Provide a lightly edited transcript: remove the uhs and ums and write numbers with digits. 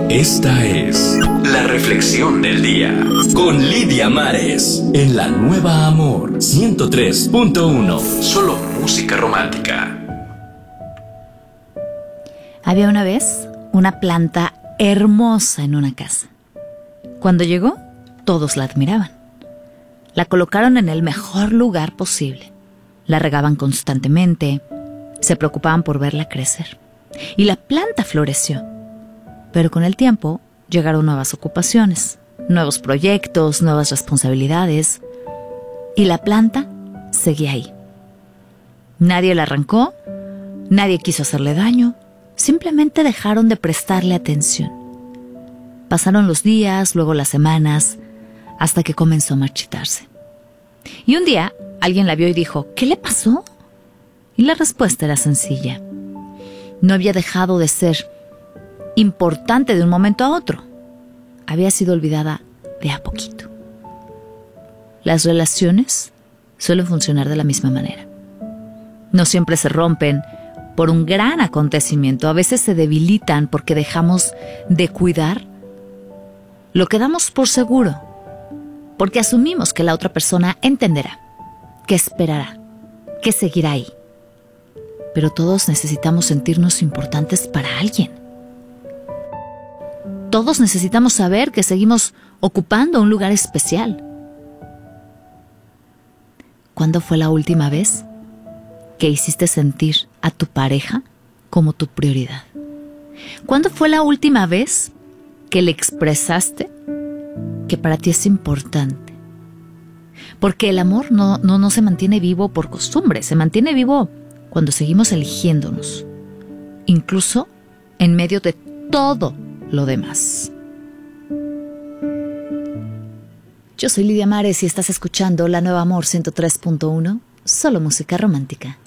Esta es la reflexión del día con Lidia Mares en la Nueva Amor 103.1. Solo música romántica. Había una vez una planta hermosa en una casa. Cuando llegó, todos la admiraban. La colocaron en el mejor lugar posible. La regaban constantemente, se preocupaban por verla crecer. Y la planta floreció. Pero con el tiempo llegaron nuevas ocupaciones, nuevos proyectos, nuevas responsabilidades. Y la planta seguía ahí. Nadie la arrancó, nadie quiso hacerle daño. Simplemente dejaron de prestarle atención. Pasaron los días, luego las semanas, hasta que comenzó a marchitarse. Y un día, alguien la vio y dijo, ¿qué le pasó? Y la respuesta era sencilla. No había dejado de ser importante de un momento a otro. Había sido olvidada de a poquito. Las relaciones suelen funcionar de la misma manera. No siempre se rompen por un gran acontecimiento. A veces se debilitan porque dejamos de cuidar lo que damos por seguro, porque asumimos que la otra persona entenderá, que esperará, que seguirá ahí. Pero todos necesitamos sentirnos importantes para alguien. Todos necesitamos saber que seguimos ocupando un lugar especial. ¿Cuándo fue la última vez que hiciste sentir a tu pareja como tu prioridad? ¿Cuándo fue la última vez que le expresaste que para ti es importante? Porque el amor no se mantiene vivo por costumbre, se mantiene vivo cuando seguimos eligiéndonos, incluso en medio de todo lo demás. Yo soy Lidia Mares y estás escuchando La Nueva Amor 103.1, solo música romántica.